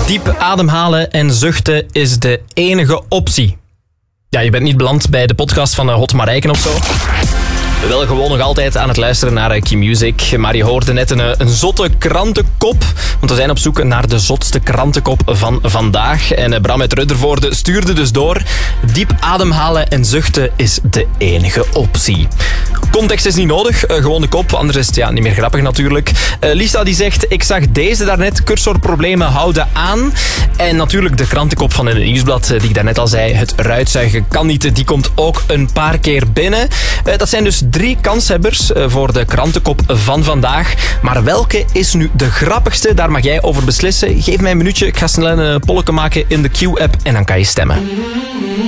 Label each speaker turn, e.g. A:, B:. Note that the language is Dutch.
A: Diep ademhalen en zuchten is de enige optie. Ja, je bent niet beland bij de podcast van Hot Marijken of zo. We willen gewoon nog altijd aan het luisteren naar Q-Music. Maar je hoorde net een zotte krantenkop. Want we zijn op zoek naar de zotste krantenkop van vandaag. En Bram uit Ruddervoorde stuurde dus door. Diep ademhalen en zuchten is de enige optie. Context is niet nodig, gewoon de kop. Anders is het niet meer grappig natuurlijk. Lisa die zegt, ik zag deze daarnet. Cursorproblemen houden aan. En natuurlijk de krantenkop van het nieuwsblad die ik daarnet al zei. Het ruitzuigen kan niet. Die komt ook een paar keer binnen. Dat zijn dus 3 kanshebbers voor de krantenkop van vandaag. Maar welke is nu de grappigste? Daar mag jij over beslissen. Geef mij een minuutje. Ik ga snel een polletje maken in de Q-app en dan kan je stemmen.